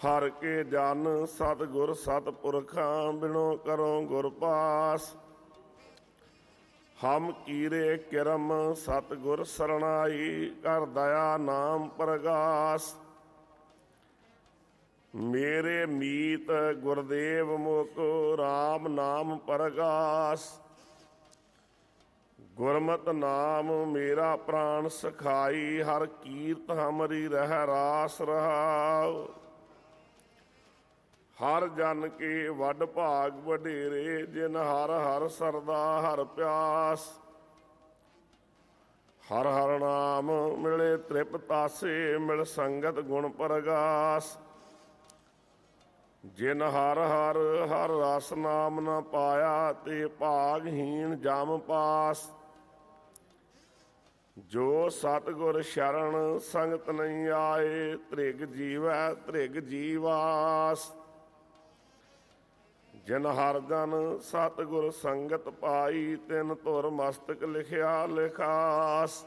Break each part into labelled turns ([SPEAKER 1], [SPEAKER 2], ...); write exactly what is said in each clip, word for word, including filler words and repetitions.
[SPEAKER 1] ਹਰ ਕੇ ਜਨ ਸਤਿਗੁਰ ਸਤਿਪੁਰਖਾਂ ਬਿਨੋ ਕਰੋ ਗੁਰ ਪਾਸ। ਹਮ ਕੀਰੇ ਕਿਰਮ ਸਤਿਗੁਰ ਸਰਣਾਈ ਕਰ ਦਇਆ ਨਾਮ ਪ੍ਰਗਾਸ। ਮੇਰੇ ਮੀਤ ਗੁਰਦੇਵ ਮੁਕੁ ਰਾਮ ਨਾਮ ਪ੍ਰਗਾਸ। ਗੁਰਮਤਿ ਨਾਮ ਮੇਰਾ ਪ੍ਰਾਣ ਸਖਾਈ ਹਰ ਕੀਰਤ ਹਮਰੀ ਰਹਿ ਰਾਸ ਰਹਾਉ। ਹਰ ਜਨ ਕੇ ਵੱਡ ਭਾਗ ਵਡੇਰੇ ਜਿਨ ਹਰ ਹਰ ਸਰਦਾ ਹਰ ਪਿਆਸ। ਹਰ ਹਰ ਨਾਮ ਮਿਲੇ ਤ੍ਰਿਪਤਾਸੇ ਮਿਲ ਸੰਗਤ ਗੁਣ ਪ੍ਰਗਾਸ। ਜਿਨ ਹਰ ਹਰ ਹਰ ਰਸ ਨਾਮ ਨ ਪਾਇਆ ਤੇ ਭਾਗਹੀਣ ਜਮ ਪਾਸ। ਜੋ ਸਤਿਗੁਰ ਸ਼ਰਨ ਸੰਗਤ ਨਹੀਂ ਆਏ ਧ੍ਰਿਗ ਜੀਵੈ ਧ੍ਰਿਗ ਜੀਵਾਸ। ਜਿਨ ਹਰ ਜਨ ਸਤਿਗੁਰ ਸੰਗਤ ਪਾਈ ਤਿਨ ਧੁਰ ਮਸਤਕ ਲਿਖਿਆ ਲਿਖਾਸ।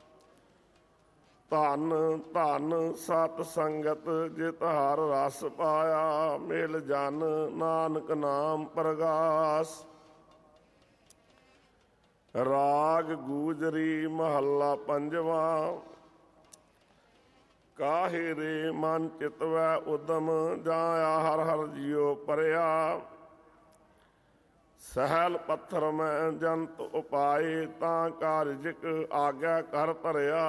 [SPEAKER 1] ਧਨ ਧਨ ਸਤ ਸੰਗਤ ਜਿਤ ਹਰ ਰਸ ਪਾਇਆ ਮਿਲ ਜਨ ਨਾਨਕ ਨਾਮ ਪ੍ਰਗਾਸ। ਰਾਗ ਗੂਜਰੀ ਮਹੱਲਾ ਪੰਜਵਾਂ। ਕਾਹੇ ਰੇ ਮਨ ਚਿਤਵੈ ਉਦਮ ਜਾਇਆ ਹਰ ਹਰ ਜਿਉ ਪਰਿਆ। ਸਹਿਲ ਪੱਥਰ ਮੈਂ ਜੰਤ ਉਪਾਏ ਤਾਂ ਕਾਰਜਿਕ ਆਗਿਆ ਕਰ ਧਰਿਆ।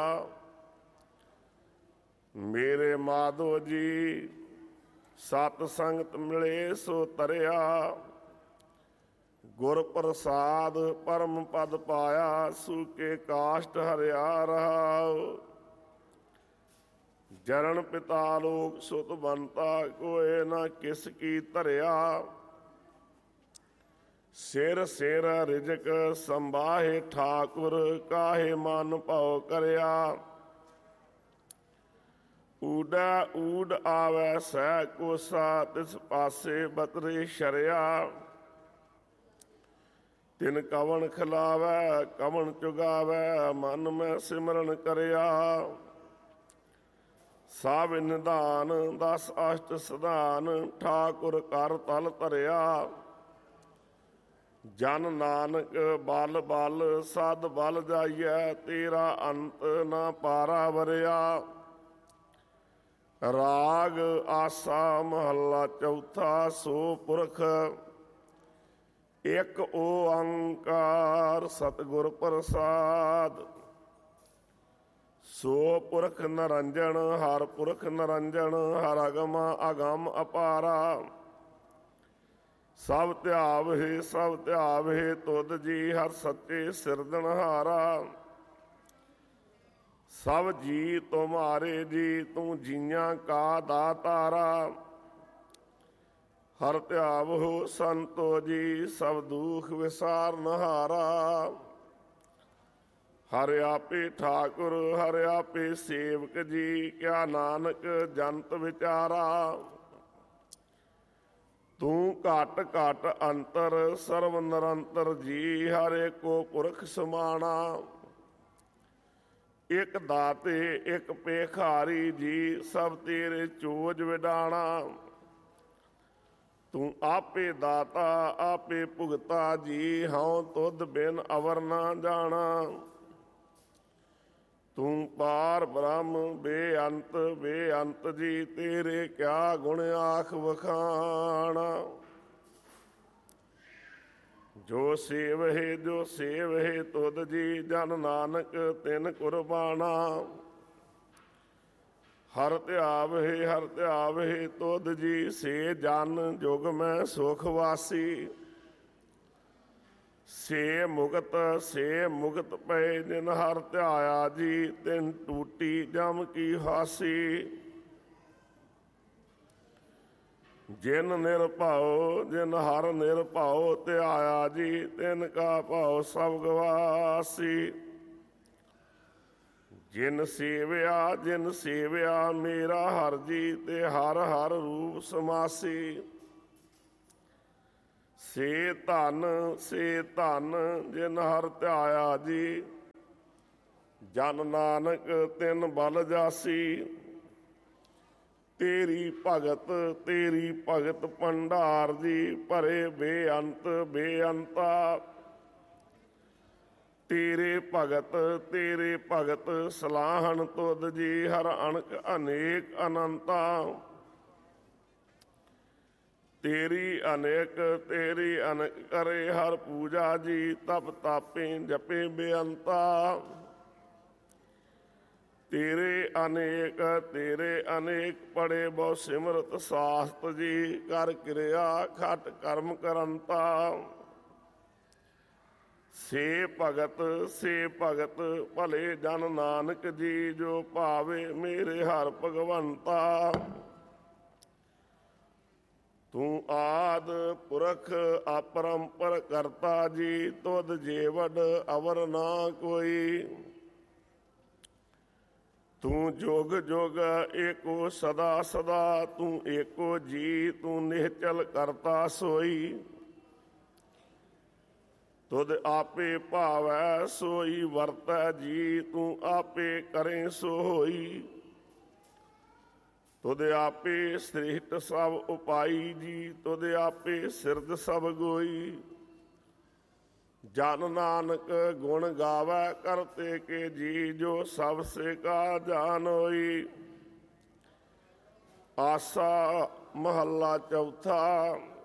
[SPEAKER 1] ਮੇਰੇ ਮਾਧੋ ਜੀ ਸਤ ਸੰਗਤ ਮਿਲੇ ਸੋ ਤਰਿਆ। ਗੁਰ ਪ੍ਰਸਾਦ ਪਰਮ ਪਦ ਪਾਇਆ ਸੂਕੇ ਕਾਸ਼ਟ ਹਰਿਆ ਰਹਾਉ। ਜਰਨ ਪਿਤਾ ਲੋਕ ਸੁਤ ਬੰਤਾ ਕੋਏ ਨਾ ਕਿਸ ਕੀ ਧਰਿਆ। ਸਿਰ ਸਿਰ ਰਿਜਕ ਸੰਭਾਹੇ ਠਾਕੁਰ ਕਾਹੇ ਮਨ ਭਉ ਕਰਿਆ। ਊਡਾ ਊਡ ਆਵੈ ਸਹਿ ਕੋਸਾ ਤਿਸ ਪਾਸੇ ਬਤਰੇ ਸ਼ਰਿਆ। ਤਿਨ ਕਵਣ ਖਿਲਾਵੈ ਕਵਣ ਚੁਗਾਵੈ ਮਨ ਮੈਂ ਸਿਮਰਨ ਕਰਿਆ। ਸਭ ਨਿਧਾਨ ਦਸ ਅਸ਼ਟ ਸਧਾਨ ਠਾਕੁਰ ਕਰ ਤਲ ਧਰਿਆ। ਜਨ ਨਾਨਕ ਬਲ ਬਲ ਸਦ ਬਲ ਜਾਈਐ ਤੇਰਾ ਅੰਤ ਨਾ ਪਾਰਾ ਵਰਿਆ। ਰਾਗ ਆਸਾ ਮਹੱਲਾ ਚੌਥਾ। ਸੋ ਪੁਰਖ ਇੱਕ ਓੰਕਾਰ ਸਤਿਗੁਰ ਪ੍ਰਸਾਦ। ਸੋ ਪੁਰਖ ਨਿਰੰਜਨ ਹਰ ਪੁਰਖ ਨਿਰੰਜਨ ਹਰ ਅਗਮ ਅਗਮ ਅਪਾਰਾ। ਸਭ ਧਿਆਵਹਿ ਸਭ ਧਿਆਵਹਿ ਤੁਧ ਜੀ ਹਰ ਸੱਚੇ ਸਿਰਜਣਹਾਰਾ। ਸਭ ਜੀ ਤੁਮਾਰੇ ਜੀ ਤੂੰ ਜੀਆਂ ਕਾ ਦਾਤਾਰਾ। ਹਰ ਧਿਆਵਹੁ ਸੰਤੋ ਜੀ ਸਭ ਦੁਖ ਵਿਸਾਰਨਹਾਰਾ। ਹਰ ਆਪੇ ਠਾਕੁਰ ਹਰ ਆਪੇ ਸੇਵਕ ਜੀ ਕਿਆ ਨਾਨਕ ਜੰਤ ਵਿਚਾਰਾ। ਤੂੰ ਘਟ ਘਟ ਅੰਤਰ ਸਰਵ ਨਿਰੰਤਰ ਜੀ ਹਰ ਏਕੋ ਪੁਰਖ ਸਮਾਣਾ। ਇੱਕ ਦਾਤੇ ਇੱਕ ਭੇਖਾਰੀ ਜੀ ਸਭ ਤੇਰੇ ਚੋਜ ਵਿਡਾਣਾ। ਤੂੰ ਆਪੇ ਦਾਤਾ ਆਪੇ ਭੁਗਤਾ ਜੀ ਹਉ ਤੁਧ ਬਿਨ ਅਵਰ ਨਾ ਜਾਣਾ। ਤੂੰ ਪਾਰ ਬ੍ਰਹਮ ਬੇਅੰਤ ਬੇਅੰਤ ਜੀ ਤੇਰੇ ਕਿਆ ਗੁਣ ਆਖ ਵਖਾਣਾ। ਜੋ ਸੇਵਹਿ ਜੋ ਸੇਵਹਿ ਤੁਧ ਜੀ ਜਨ ਨਾਨਕ ਤਿਨ ਕੁਰਬਾਨਾ। ਹਰ ਧਿਆਵਹਿ ਹਰ ਧਿਆਵਹਿ ਤੁਧ ਜੀ ਸੇ ਜਨ ਜੁਗ ਮੈਂ ਸੁਖ ਵਾਸੀ। ਸੇ ਮੁਕਤ ਸੇ ਮੁਕਤ ਪਏ ਜਿਨ ਹਰ ਧਿਆਇਆ ਜੀ ਤਿਨ ਟੂਟੀ ਜਮ ਕੀ ਹਾਸੀ। ਜਿਨ ਨਿਰਭਉ ਜਿਨ ਹਰ ਨਿਰਭਉ ਧਿਆਇਆ ਜੀ ਤਿਨ ਕਾ ਭਉ ਸਭ ਗਵਾਸੀ। ਜਿਨ ਸੇਵਿਆ ਜਿਨ ਸੇਵਿਆ ਮੇਰਾ ਹਰ ਜੀ ਤੇ ਹਰ ਹਰ ਰੂਪ ਸਮਾਸੀ। ਸੇ ਧਨ ਸੇ ਧਨ ਜਿਨ ਹਰ ਧਿਆਇਆ ਜੀ ਜਨ ਨਾਨਕ ਤਿਨ ਬਲ ਜਾਸੀ। ਤੇਰੀ ਭਗਤ ਤੇਰੀ ਭਗਤ ਭੰਡਾਰ ਜੀ, ਭਰੇ ਬੇਅੰਤ ਬੇਅੰਤਾ। ਤੇਰੇ ਭਗਤ ਤੇਰੇ ਭਗਤ ਸਲਾਹਣ ਤੁਧ ਜੀ, ਹਰ ਅਣਖ ਅਨੇਕ ਅਨੰਤਾ। ਤੇਰੀ ਅਨੇਕ ਤੇਰੀ ਅਨੇਕ ਕਰੇ ਹਰ ਪੂਜਾ ਜੀ, ਤਪ ਤਾਪੇ ਜਪੇ ਬੇਅੰਤਾ। ਤੇਰੇ ਅਨੇਕ ਤੇਰੇ ਅਨੇਕ ਪੜੇ ਬਹੁ ਸਿਮਰਤ ਸਾਸਤ ਜੀ, ਕਰ ਕਿਰਿਆ ਖਟ ਕਰਮ ਕਰੰਤਾ। ਸੇ ਭਗਤ ਸੇ ਭਗਤ ਭਲੇ ਜਨ ਨਾਨਕ ਜੀ, ਜੋ ਭਾਵੇ ਮੇਰੇ ਹਰ ਭਗਵੰਤਾ। ਤੂੰ ਆਦ ਪੁਰਖ ਅਪਰੰਪਰ ਕਰਤਾ ਜੀ, ਤੁਧ ਜੀਵਡ ਅਵਰ ਨਾ ਕੋਈ। ਤੂੰ ਜੁਗ ਜੁਗ ਏਕੋ ਸਦਾ ਸਦਾ, ਤੂੰ ਏਕੋ ਜੀ ਤੂੰ ਨਿਹਚਲ ਕਰਤਾ ਸੋਈ। ਤੁਧ ਆਪੇ ਭਾਵੈ ਸੋਈ ਵਰਤੈ ਜੀ, ਤੂੰ ਆਪੇ ਕਰੇ ਸੋ ਹੋਈ। ਤੁਧ ਆਪੇ ਸ੍ਰਿਸ਼ਟ ਸਭ ਉਪਾਈ ਜੀ, ਤੁਧ ਆਪੇ ਸਿਰਜ ਸਭ ਗੋਈ। ਜਨ ਨਾਨਕ ਗੁਣ ਗਾਵੈ ਕਰਤੇ ਕੇ ਜੀ, ਜੋ ਸਭ ਸੇ ਕਾ ਜਾਨ ਹੋਈ। ਆਸਾ ਮਹੱਲਾ ਚੌਥਾ।